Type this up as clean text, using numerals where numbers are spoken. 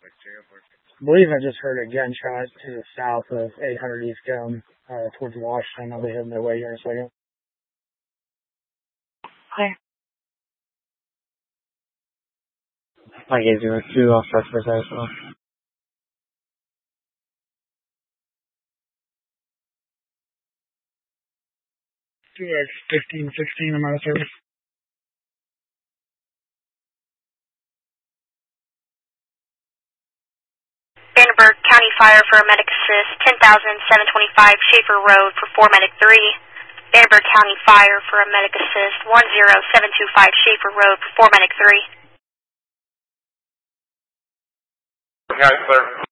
I believe I just heard a gunshot to the south of 800 East Gum, towards Washington. I'll be heading their way here in a second. Hi. I gave you a 2 off for that as well. 2X1516, I'm out of service. Vandenberg County Fire for a medic assist, 10,725 Schaefer Road for 4 medic 3. Vandenberg County Fire for a medic assist, 10725 Schaefer Road for 4 medic 3. Okay, sir.